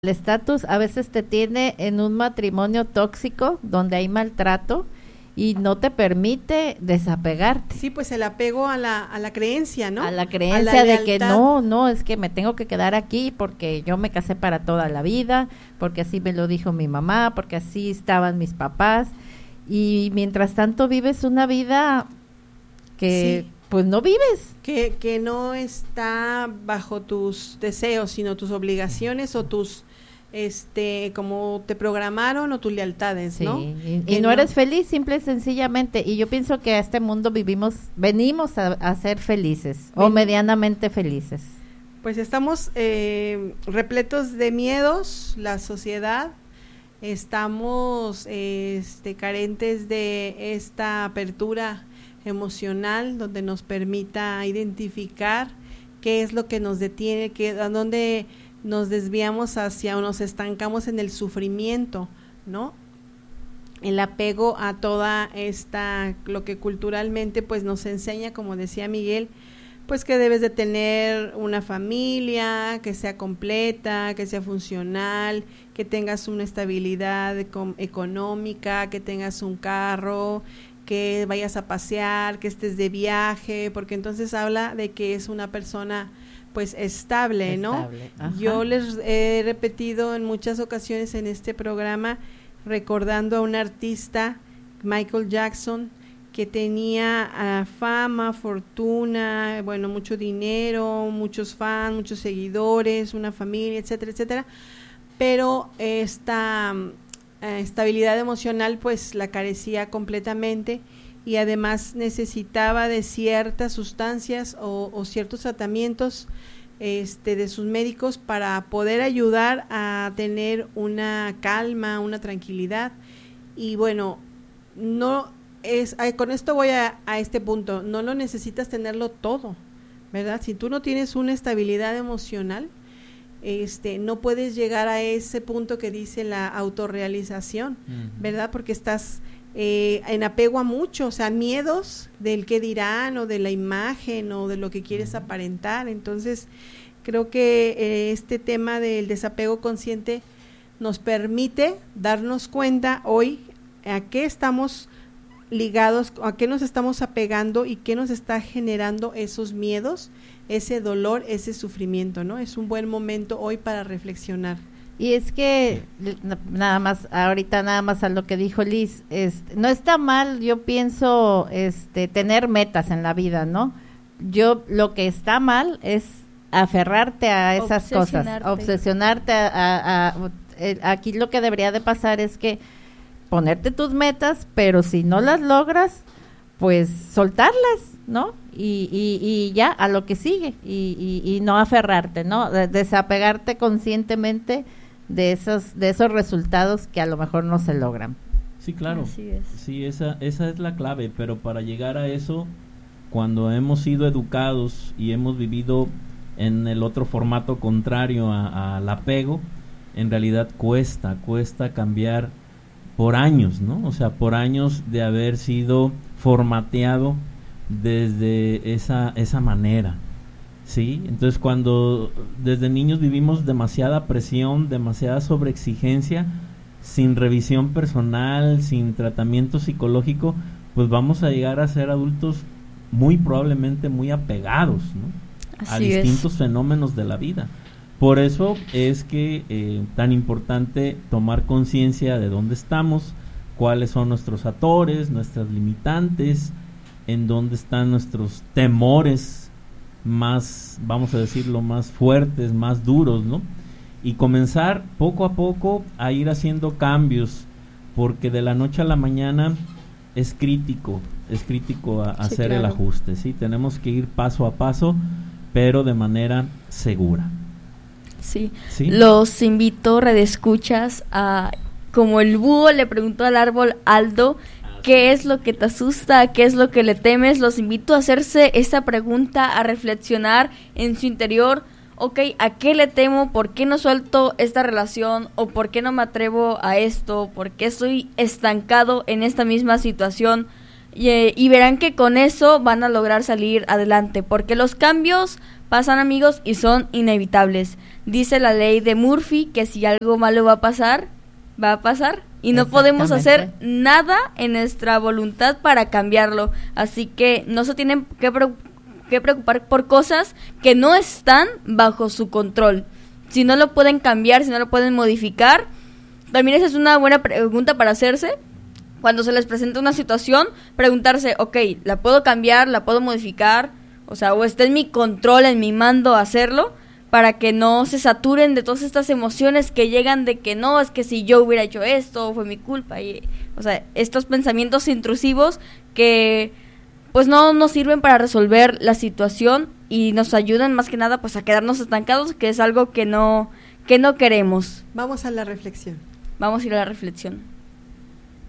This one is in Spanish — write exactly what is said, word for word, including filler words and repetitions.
el estatus a veces te tiene en un matrimonio tóxico donde hay maltrato y no te permite desapegarte. Sí, pues el apego a la a la creencia, ¿no? A la creencia a la de que no, no, es que me tengo que quedar aquí porque yo me casé para toda la vida, porque así me lo dijo mi mamá, porque así estaban mis papás, y mientras tanto vives una vida que sí, pues no vives. Que, que no está bajo tus deseos, sino tus obligaciones o tus este como te programaron o tus lealtades, sí, ¿no? Y, y no, no eres feliz, simple y sencillamente, y yo pienso que a este mundo vivimos, venimos a, a ser felices, Ven, o medianamente felices. Pues estamos eh, repletos de miedos, la sociedad, estamos eh, este, carentes de esta apertura emocional donde nos permita identificar qué es lo que nos detiene, qué, a dónde nos desviamos hacia o nos estancamos en el sufrimiento, ¿no? El apego a toda esta, lo que culturalmente pues nos enseña, como decía Miguel, pues que debes de tener una familia, que sea completa, que sea funcional, que tengas una estabilidad económica, que tengas un carro, que vayas a pasear, que estés de viaje, porque entonces habla de que es una persona pues estable, ¿no? Estable. Yo les he repetido en muchas ocasiones en este programa, recordando a un artista, Michael Jackson, que tenía uh, fama, fortuna, bueno, mucho dinero, muchos fans, muchos seguidores, una familia, etcétera, etcétera, pero esta uh, estabilidad emocional pues la carecía completamente, y además necesitaba de ciertas sustancias o, o ciertos tratamientos este, de sus médicos para poder ayudar a tener una calma, una tranquilidad. Y bueno, no es, con esto voy a, a este punto, no lo necesitas tenerlo todo, ¿verdad? Si tú no tienes una estabilidad emocional, este, no puedes llegar a ese punto que dice la autorrealización, uh-huh. ¿verdad? Porque estás Eh, en apego a mucho, o sea, miedos del qué dirán o de la imagen o de lo que quieres aparentar. Entonces creo que eh, este tema del desapego consciente nos permite darnos cuenta hoy a qué estamos ligados, a qué nos estamos apegando y qué nos está generando esos miedos, ese dolor, ese sufrimiento, ¿no? Es un buen momento hoy para reflexionar. Y es que nada más, ahorita nada más a lo que dijo Liz, este, no está mal, yo pienso, este, tener metas en la vida, ¿no? Yo, lo que está mal es aferrarte a esas cosas, obsesionarte a, a, a, a, aquí lo que debería de pasar es que ponerte tus metas, pero si no las logras, pues soltarlas, ¿no? Y, y, y ya, a lo que sigue, y, y, y no aferrarte, ¿no? Desapegarte conscientemente de esos de esos resultados que a lo mejor no se logran. Sí, claro. Así es. Sí, esa esa es la clave, pero para llegar a eso, cuando hemos sido educados y hemos vivido en el otro formato contrario a, al apego, en realidad cuesta, cuesta cambiar por años, ¿no? O sea, por años de haber sido formateado desde esa esa manera. Sí, entonces cuando desde niños vivimos demasiada presión, demasiada sobreexigencia, sin revisión personal, sin tratamiento psicológico, pues vamos a llegar a ser adultos muy probablemente muy apegados, ¿no? a distintos es. fenómenos de la vida. Por eso es que eh, tan importante tomar conciencia de dónde estamos, cuáles son nuestros atores, nuestras limitantes, en dónde están nuestros temores más, vamos a decirlo, más fuertes, más duros, ¿no? Y comenzar poco a poco a ir haciendo cambios, porque de la noche a la mañana es crítico, es crítico a, a sí, hacer claro. el ajuste, ¿sí? Tenemos que ir paso a paso, pero de manera segura. Sí, ¿sí? Los invito, redescuchas, a, como el búho le preguntó al árbol Aldo, ¿qué es lo que te asusta? ¿Qué es lo que le temes? Los invito a hacerse esta pregunta, a reflexionar en su interior. Ok, ¿a qué le temo? ¿Por qué no suelto esta relación? ¿O por qué no me atrevo a esto? ¿Por qué estoy estancado en esta misma situación? y, eh, y verán que con eso van a lograr salir adelante, porque los cambios pasan, amigos, y son inevitables. Dice la ley de Murphy que si algo malo va a pasar, va a pasar, y no podemos hacer nada en nuestra voluntad para cambiarlo, así que no se tienen que, pre- que preocupar por cosas que no están bajo su control. Si no lo pueden cambiar, si no lo pueden modificar, también esa es una buena pregunta para hacerse. Cuando se les presenta una situación, preguntarse, ok, ¿la puedo cambiar? ¿La puedo modificar? O sea, o está en mi control, en mi mando hacerlo, para que no se saturen de todas estas emociones que llegan de que no, es que si yo hubiera hecho esto, fue mi culpa. Y, o sea, estos pensamientos intrusivos que pues no nos sirven para resolver la situación y nos ayudan más que nada pues a quedarnos estancados, que es algo que no, que no queremos. Vamos a la reflexión. Vamos a ir a la reflexión.